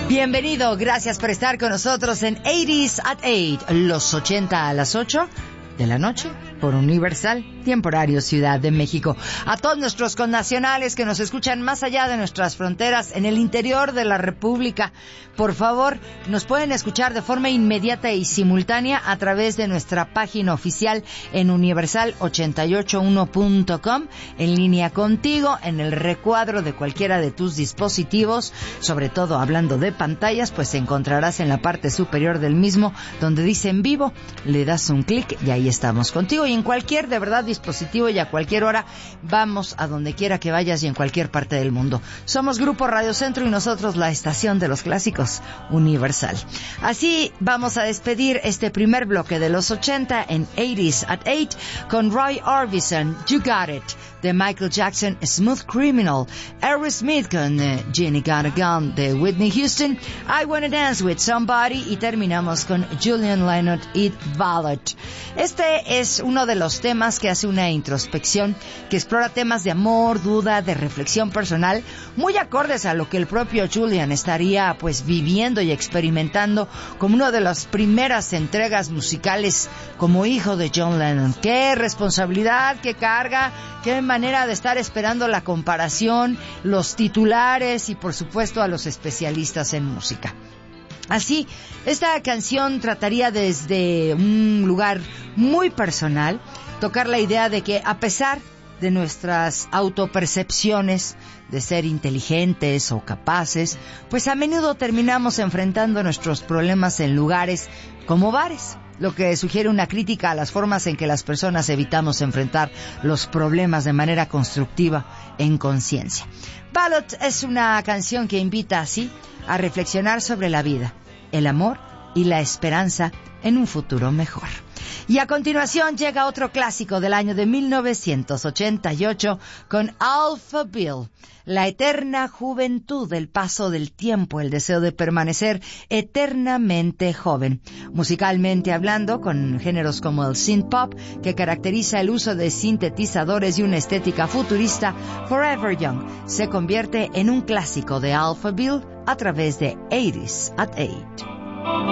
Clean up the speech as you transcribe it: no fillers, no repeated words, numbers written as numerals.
Bienvenido, gracias por estar con nosotros en 80s at 8, los 80 a las 8 de la noche, por Universal, tiempo horario Ciudad de México. A todos nuestros connacionales que nos escuchan más allá de nuestras fronteras, en el interior de la República, por favor, nos pueden escuchar de forma inmediata y simultánea a través de nuestra página oficial en universal881.com, en línea contigo, en el recuadro de cualquiera de tus dispositivos, sobre todo hablando de pantallas, pues encontrarás en la parte superior del mismo, donde dice en vivo, le das un clic y ahí estamos contigo, y en cualquier, de verdad, dispositivo y a cualquier hora, vamos a donde quiera que vayas y en cualquier parte del mundo. Somos Grupo Radio Centro y nosotros la estación de los clásicos, Universal. Así vamos a despedir este primer bloque de los 80 en 80s at 8 con Roy Orbison, You Got It, de Michael Jackson, Smooth Criminal, Aerosmith con Jenny Got a Gun de Whitney Houston, I Wanna Dance With Somebody, y terminamos con Julian Lennon y Ballad. Este es uno de los temas que hace una introspección, que explora temas de amor, duda, de reflexión personal, muy acordes a lo que el propio Julian estaría pues viviendo y experimentando como una de las primeras entregas musicales como hijo de John Lennon. Qué responsabilidad, qué carga, qué manera de estar esperando la comparación, los titulares y por supuesto a los especialistas en música. Así, esta canción trataría desde un lugar muy personal, tocar la idea de que a pesar de nuestras autopercepciones de ser inteligentes o capaces, pues a menudo terminamos enfrentando nuestros problemas en lugares como bares, lo que sugiere una crítica a las formas en que las personas evitamos enfrentar los problemas de manera constructiva en conciencia. Ballad es una canción que invita así a reflexionar sobre la vida, el amor y la esperanza en un futuro mejor. Y a continuación llega otro clásico del año de 1988 con Alpha Bill, la eterna juventud, el paso del tiempo, el deseo de permanecer eternamente joven. Musicalmente hablando, con géneros como el synth pop, que caracteriza el uso de sintetizadores y una estética futurista, Forever Young se convierte en un clásico de Alpha Bill a través de 80s at 8.